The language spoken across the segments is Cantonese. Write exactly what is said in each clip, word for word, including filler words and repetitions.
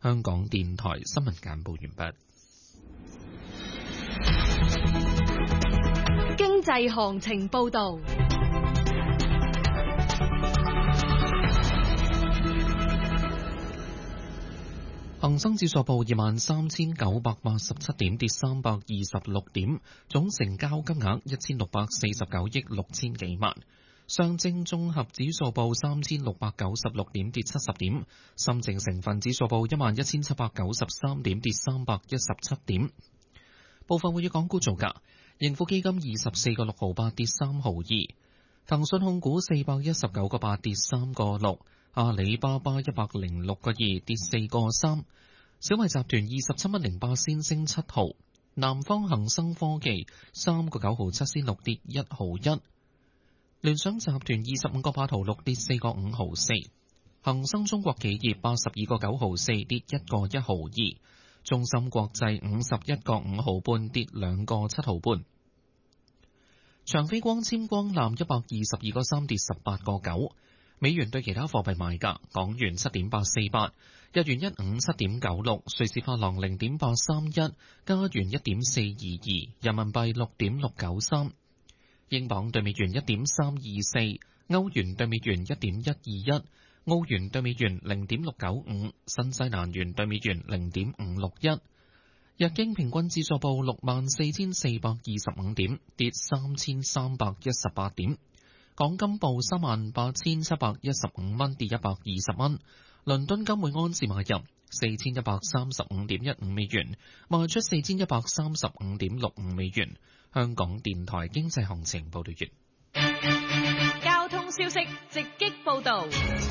香港電台新聞簡報完畢。 經濟行情報導。 恒生指數報二萬三千九百八十七點，跌三百二十六點，總成交金額一千六百四十九億六千幾萬。上證綜合指數報三千六百九十六點，跌七十點。深證成分指數報一萬一千七百九十三點，跌三百一十七點。部分會議港股造價：盈富基金二十四個六毫八，跌三毫二；騰訊控股四百一十九個八，跌三個六。阿里巴巴一百零六個二，跌四個三，小米集團二十七蚊零八仙升七毫，南方恒生科技三個九毫七仙六跌一毫一，聯想集團二十五個八毫六跌四個五毫四，恒生中國企業八十二個九毫四跌一個一毫二，中芯國際五十一個五毫半跌兩個七毫半，長飛光纖光纜一百二十二個三跌十八個九。美元對其他貨幣賣價：港元七點八四八，日元一五七點九六，瑞士法郎零點八三一，加元一點四二二，人民幣六點六九三，英鎊對美元一點三二四，歐元對美元一點一二一，澳元對美元零點六九五，新西蘭元對美元零點五六一。日經平均指數報六萬四千四百二十五點，跌三千三百一十八點。港金報三萬八千七百一十五蚊，跌一百二十蚊。倫敦金每安士買入四千一百三十五點一五美元，賣出四千一百三十五點六五美元。香港電台經濟行情報道完。 交通消息直擊報道。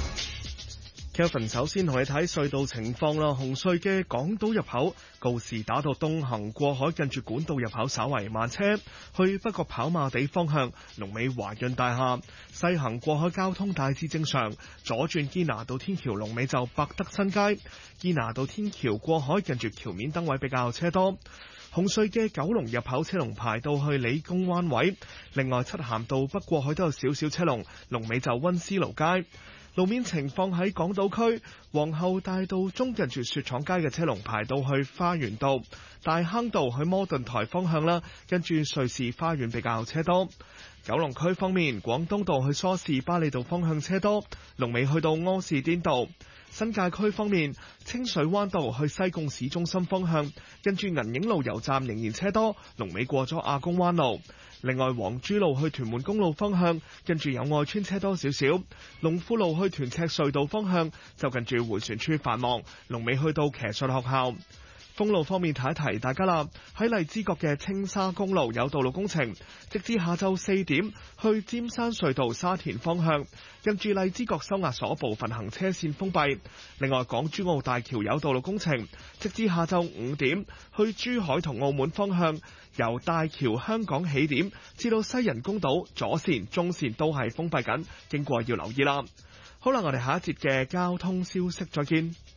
Kevin 首先同你睇隧道情況啦。紅隧嘅港島入口告士打道東行過海，近住管道入口稍為慢車，去北角跑馬地方向龍尾華潤大廈；西行過海交通大致正常，左轉堅拿道天橋龍尾就百德新街，堅拿道天橋過海近住橋面燈位比較車多。紅隧嘅九龍入口車龍排到去理工灣位，另外漆咸道北過海都有少少車龍，龍尾就溫思勞街。路面情況喺港島區皇后大道中近住雪廠街嘅車龍排到去花園道，大坑道去摩頓台方向啦，跟住瑞士花園比較車多。九龍區方面，廣東道去梳士巴利道方向車多，龍尾去到柯士甸道。新界區方面，清水灣道去西貢市中心方向，跟住銀影路油站仍然車多，龍尾過咗亞公灣路。另外，黃珠路去屯門公路方向，跟住友愛村車多少少；龍富路去屯赤隧道方向，就近住迴旋處繁忙，龍尾去到騎術學校。封路方面，提一提大家啦，喺荔枝角嘅青沙公路有道路工程，直至下晝四點，去尖山隧道沙田方向，跟住荔枝角收押所部分行車線封閉。另外，港珠澳大橋有道路工程，直至下晝五點，去珠海同澳門方向，由大橋香港起點至到西人工島左線、中線都係封閉緊，經過要留意啦。好啦，我哋下一節嘅交通消息再見。